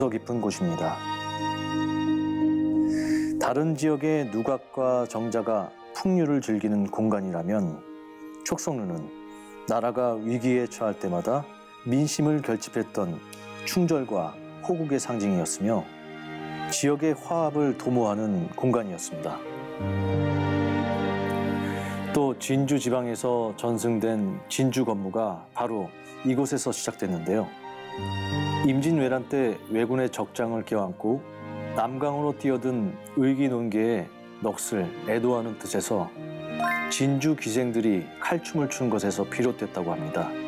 깊은 곳입니다. 다른 지역의 누각과 정자가 풍류를 즐기는 공간이라면 촉성루는 나라가 위기에 처할 때마다 민심을 결집했던 충절과 호국의 상징이었으며 지역의 화합을 도모하는 공간이었습니다. 또 진주 지방에서 전승된 진주 건무가 바로 이곳에서 시작됐는데요. 임진왜란 때 왜군의 적장을 껴안고 남강으로 뛰어든 의기논계의 넋을 애도하는 뜻에서 진주 기생들이 칼춤을 추는 것에서 비롯됐다고 합니다.